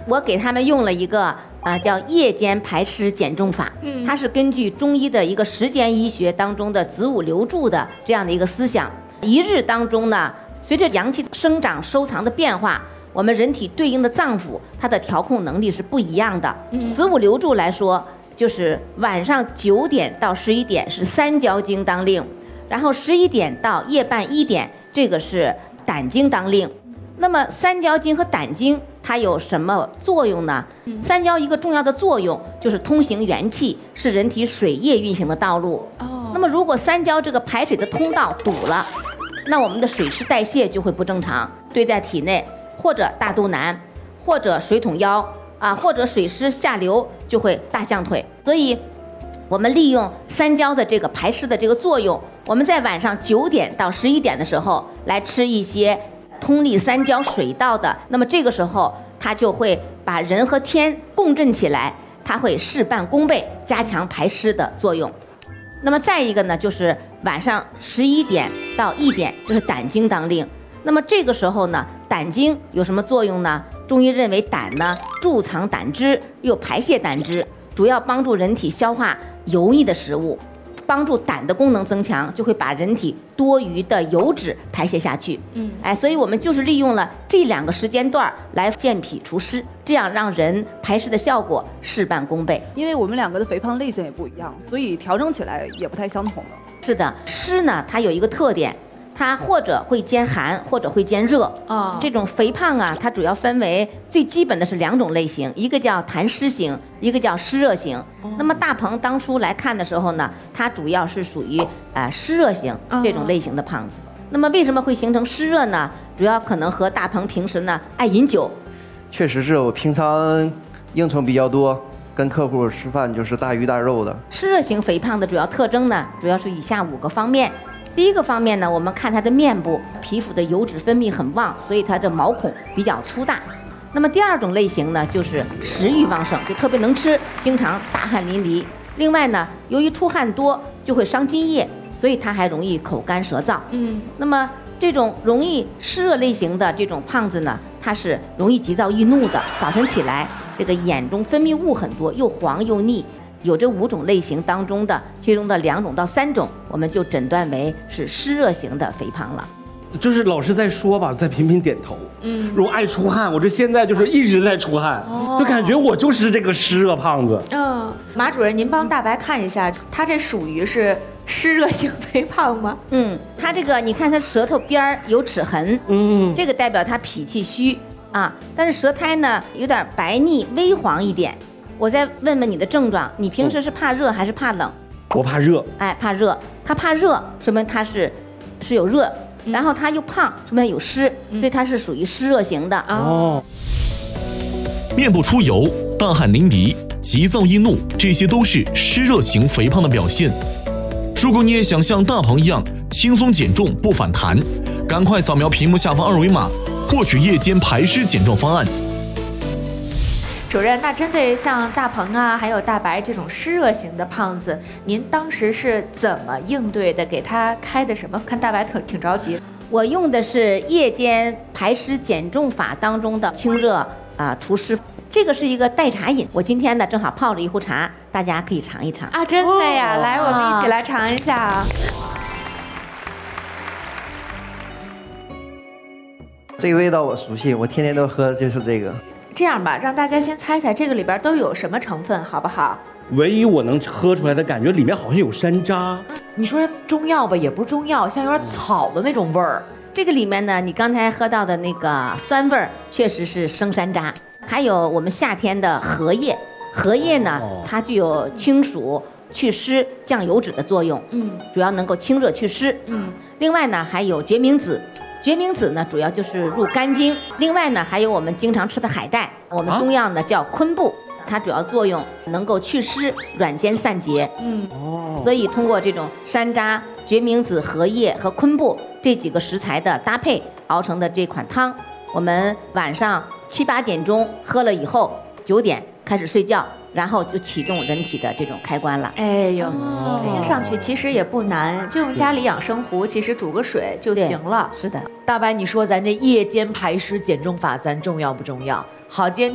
我给他们用了一个叫夜间排湿减重法，它是根据中医的一个时间医学当中的子午流注的这样的一个思想。一日当中呢，随着阳气生长收藏的变化，我们人体对应的脏腑它的调控能力是不一样的。子午流注来说，就是晚上9点到11点是三焦经当令，然后11点到夜半1点这个是胆经当令。那么三焦经和胆经它有什么作用呢？三焦一个重要的作用就是通行元气，是人体水液运行的道路。那么如果三焦这个排水的通道堵了，那我们的水湿代谢就会不正常，堆在体内，或者大肚腩，或者水桶腰或者水湿下流就会大象腿。所以我们利用三焦的这个排湿的这个作用，我们在晚上9点到11点的时候来吃一些通利三焦水道的，那么这个时候它就会把人和天共振起来，它会事半功倍，加强排湿的作用。那么再一个呢，就是晚上11点到1点就是胆经当令。那么这个时候呢，胆经有什么作用呢？中医认为胆呢贮藏胆汁，又排泄胆汁，主要帮助人体消化油腻的食物，帮助胆的功能增强，就会把人体多余的油脂排泄下去。所以我们就是利用了这2个时间段来健脾除湿，这样让人排湿的效果事半功倍。 因为我们2个的肥胖类型也不一样，所以调整起来也不太相同了。 是的，湿呢它有一个特点，它或者会兼寒，或者会兼热。这种肥胖它主要分为最基本的是2种类型，一个叫痰湿型，一个叫湿热型。那么大鹏当初来看的时候呢，它主要是属于湿热型这种类型的胖子。那么为什么会形成湿热呢？主要可能和大鹏平时呢爱饮酒。 确实是我平常应酬比较多，跟客户吃饭就是大鱼大肉的。 湿热型肥胖的主要特征呢，主要是以下5个方面。第一个方面呢，我们看它的面部皮肤的油脂分泌很旺，所以它的毛孔比较粗大。那么第2种类型呢，就是食欲旺盛，就特别能吃，经常大汗淋漓。另外呢，由于出汗多就会伤津液，所以它还容易口干舌燥。那么这种容易湿热类型的这种胖子呢，它是容易急躁易怒的，早晨起来这个眼中分泌物很多，又黄又腻。有这5种类型当中的其中的2种到3种，我们就诊断为是湿热型的肥胖了。 就是老师在说吧，在频频点头。如果爱出汗，我这现在就是一直在出汗，就感觉我就是这个湿热胖子。 马主任，您帮大白看一下，他这属于是湿热型肥胖吗？ 他这个你看他舌头边有齿痕，这个代表他脾气虚但是舌苔呢有点白腻微黄一点。我再问问你的症状，你平时是怕热还是怕冷？ 我怕热。 怕热。他怕热，说明他是有热，然后他又胖，说明有湿，所以他是属于湿热型的。 面部出油、大汗淋漓、急躁易怒，这些都是湿热型肥胖的表现。如果你也想像大鹏一样轻松减重不反弹，赶快扫描屏幕下方2维码，获取夜间排湿减重方案。 主任，那针对像大鹏还有大白这种湿热型的胖子，您当时是怎么应对的？给他开的什么？看大白挺着急。 我用的是夜间排湿减重法当中的清热除湿，这个是一个代茶饮。我今天呢正好泡了一壶茶，大家可以尝一尝。 真的呀？来，我们一起来尝一下。 这个味道我熟悉，我天天都喝，就是这个。 这样吧，让大家先猜猜这个里边都有什么成分，好不好？ 唯一我能喝出来的感觉，里面好像有山楂。 你说是中药吧，也不是中药，像有点草的那种味儿。 这个里面呢，你刚才喝到的那个酸味儿，确实是生山楂。还有我们夏天的荷叶，荷叶呢，它具有清暑、祛湿、降油脂的作用。主要能够清热祛湿。另外呢，还有决明子。决明子呢，主要就是入肝经。另外呢，还有我们经常吃的海带，我们中药呢叫昆布，它主要作用能够祛湿、软坚散结。所以通过这种山楂、决明子、荷叶和昆布这几个食材的搭配熬成的这款汤，我们晚上7、8点钟喝了以后，9点开始睡觉，然后就启动人体的这种开关了。 听上去其实也不难，就用家里养生壶，其实煮个水就行了。 是的。 大白，你说咱这夜间排湿减重法，咱重要不重要？好，今天